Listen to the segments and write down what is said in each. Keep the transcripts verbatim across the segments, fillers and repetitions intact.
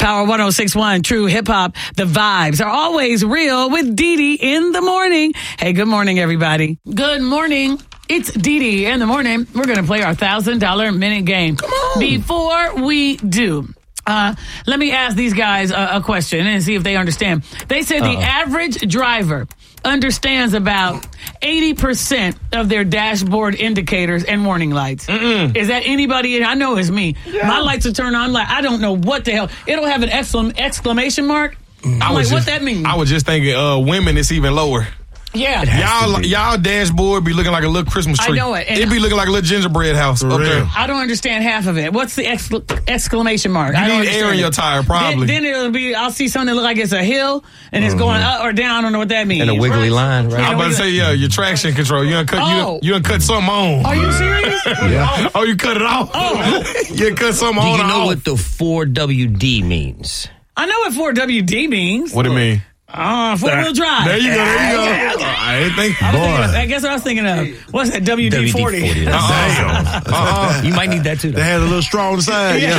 Power one oh six point one, True Hip Hop. The vibes are always real with Dee Dee in the morning. Hey, good morning, everybody. Good morning. It's Dee Dee in the morning. We're going to play our one thousand dollars minute game. Come on. Before we do, uh, let me ask these guys a, a question and see if they understand. They said uh-uh. the average driver understands about eighty percent of their dashboard indicators and warning lights. Mm-mm. Is that anybody? I know it's me. Yeah. My lights will turn on like I don't know what the hell. It'll have an exclam- exclamation mark. I'm I like, just, what that mean? I was just thinking, uh, women, it's even lower. Yeah. Y'all y'all dashboard be looking like a little Christmas tree. I know it. It be looking like a little gingerbread house up there. I don't understand half of it. What's the excla- exclamation mark? You I don't need air in your tire, probably. Then, then it'll be, I'll see something that look like it's a hill and it's mm-hmm. going up or down. I don't know what that means. And a wiggly right? line, right? I'm about to say, yeah, your traction control. You done cut, oh. you, you done cut something on. Are you serious? Yeah. Oh, you cut it off? Oh. You cut something Do on. you know off. what the four W D means? I know what four W D means. What do you mean? Uh, four-wheel drive. There you go, there you go. I didn't think, I, was boy. thinking of, I guess what I was thinking of. What's that, W D forty? W D forty. Uh-uh. Uh-uh. You might need that too, though. They had a little straw on the side. Yeah.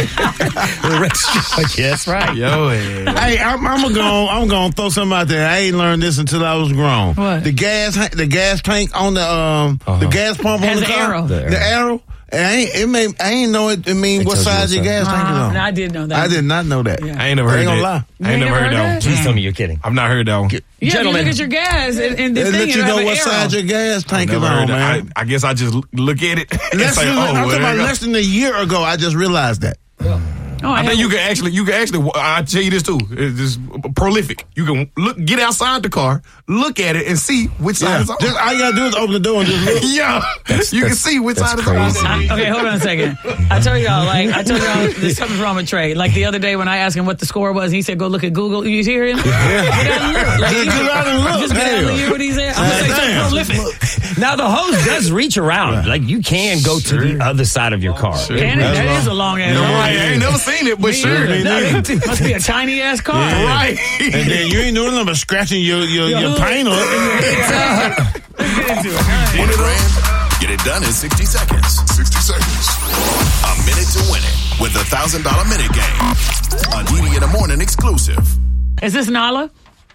Yes, right. Yo, hey, hey I'm, I'm gonna I'm gonna throw something out there. I ain't learned this until I was grown. What? The gas the gas tank on the um uh-huh. the gas pump Has on the an car. arrow. The arrow. The arrow. I ain't, it may, I ain't know it, it mean It what tells you size what your gas size. tank is on. No, I did know that. I did not know that. Yeah. I ain't never heard I ain't that. gonna lie. I ain't never heard that. Please tell me you're kidding. I've not heard that one. Yeah, Gentlemen. you look at your gas and, and the They thing let you it'll know have what an arrow. size your gas tank is Never on, heard that. man. I, I guess I just look at it and Less say, than, oh, I'm well, talking there about you go. less than a year ago, I just realized that. Oh, I I think know. you can actually, you can actually, I tell you this too, it's just prolific. You can look, get outside the car, look at it, and see which side Yeah. is on. Just, all you gotta do is open the door and just look. Yeah, you can see which that's side is crazy. on. I- okay, hold on a second. I told y'all, like, I told y'all there's something wrong with Trey. Like the other day when I asked him what the score was, he said, go look at Google. You hear him? Yeah. Get out and look. Like, Just get out and look. Just get out and hear what he said. I'm going to say something Damn. prolific. Now, the hose does reach around. Like, you can go to the other side of your car. Sure. Can it? That's That wrong. is a long ass You know, road. right, I ain't never seen it, but Me sure. either. me neither. Must be a tiny ass car. Yeah. Right. And then you ain't doing nothing but scratching your, your, your Yo. paint up. Let's get into it. Win it grand. Get it done in sixty seconds. sixty seconds. A minute to win it with the one thousand dollars minute game. A Dee Dee in the Morning exclusive. Is this Nala?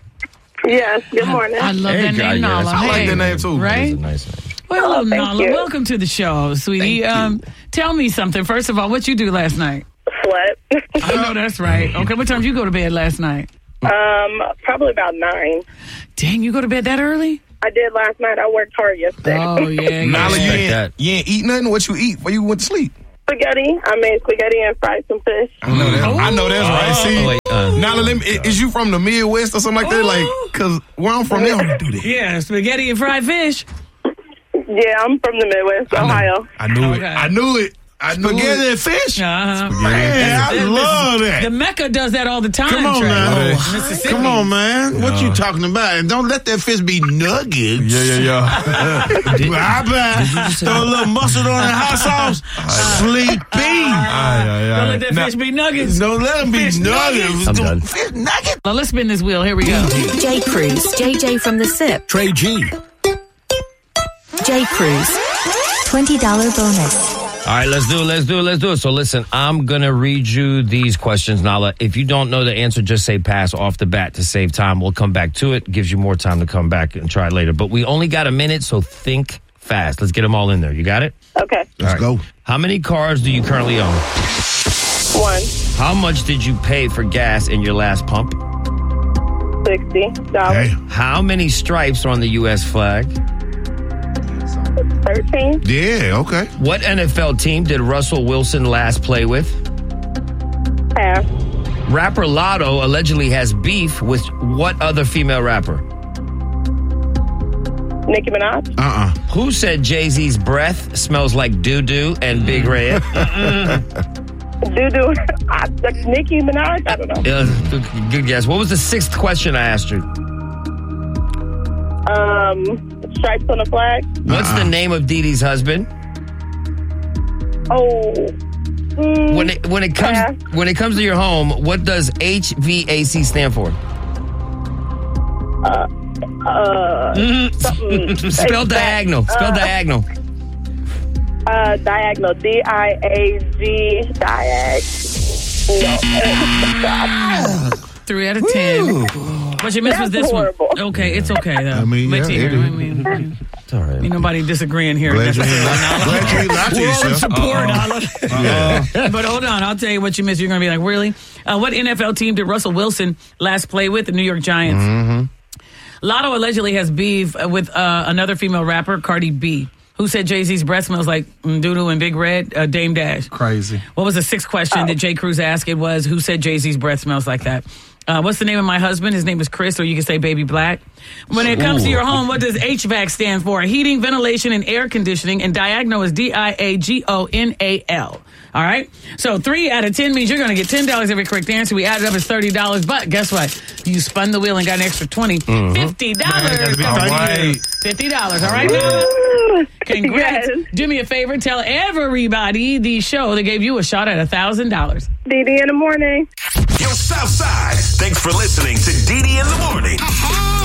Yes, good morning. I love Hey, that God, name, yes. Nala. I like Hey, that name too. Right? That's a nice name. Well, hello, Oh, thank Nala. you. Welcome to the show, sweetie. Thank you. Um, tell me something. First of all, what you do last night? Slept. I know that's right. Okay, what time did you go to bed last night? um, probably about nine. Dang, you go to bed that early? I did last night. I worked hard yesterday. Oh, yeah, Nala, you yeah. ain't, that. you ain't eat nothing? What you eat before you went to sleep? Spaghetti. I made spaghetti and fried some fish. I know, that, I know that's right. See, Oh, wait, uh, Nala, let me, is you from the Midwest or something like that? Like, because where I'm from, they don't do that. Yeah, spaghetti and fried fish. Yeah, I'm from the Midwest, I know. Ohio. I knew Okay. it. I knew it. I knew Spaghetti it. and fish? Uh-huh. Man, I This- love this- that. The Mecca does that all the time. Come on Trey. now. Oh, Mississippi. Come on, man. What you talking about? And don't let that fish be nuggets. Yeah, yeah, yeah. Bye-bye. Throw a little mustard on that hot sauce. Sleepy. Aye, aye, aye. Don't let that Now- fish be nuggets. Don't let them be Fish nuggets. I'm done. Fish nuggets. Well, let's spin this wheel. Here we go. J. Cruz, J J from the S I P. Trey G. J. Cruz, twenty dollars bonus. All right, let's do it. Let's do it. Let's do it. So listen, I'm going to read you these questions, Nala. If you don't know the answer, just say pass off the bat to save time. We'll come back to it. Gives you more time to come back and try it later. But we only got a minute, so think fast. Let's get them all in there. You got it? Okay. Let's go. How many cars do you currently own? One. How much did you pay for gas in your last pump? sixty dollars. Hey. How many stripes are on the U S flag? thirteen. Yeah, okay. What N F L team did Russell Wilson last play with? Pass. Rapper Lotto allegedly has beef with what other female rapper? Nicki Minaj. Uh-uh. Who said Jay-Z's breath smells like doo-doo and Big Red? Doo-doo. Nicki Minaj? I don't know. Uh, good, good guess. What was the sixth question I asked you? Um, stripes on the flag. What's Uh-uh. the name of Dee Dee's husband? Oh. Mm, When it when it comes Pass. when it comes to your home, what does H V A C stand for? uh, something. Spell diagonal. Spell uh, diagonal. Uh, diagonal. D I A G. Diag. Three out of ten. What you missed was this horrible. one. Okay, it's okay though. I mean, Wait yeah, till it you hear. is. I mean, It's all right. ain't nobody disagreeing here. Glad you necessarily. ain't lie- glad you ain't lied to We're all in yourself. support. Yeah. But hold on, I'll tell you what you missed. You're going to be like, really? Uh, what N F L team did Russell Wilson last play with? The New York Giants. Mm-hmm. Lotto allegedly has beef with uh, another female rapper, Cardi B, who said Jay-Z's breath smells like doo-doo and Big Red, uh, Dame Dash. Crazy. What was the sixth question that Jay Cruz asked? It was, who said Jay-Z's breath smells like that? Uh, what's the name of my husband? His name is Chris, or you can say Baby Black. When it comes to your home, what does H V A C stand for? Heating, ventilation, and air conditioning. And Diagonal is D I A G O N A L. All right? So three out of ten means you're going to get ten dollars every correct answer. We added up as thirty dollars. But guess what? You spun the wheel and got an extra twenty dollars. fifty dollars. All right. fifty dollars. All right, Noah? Congrats. Yes. Do me a favor. Tell everybody the show that gave you a shot at one thousand dollars. D D in the morning. Yo, Southside. Thanks for listening to D D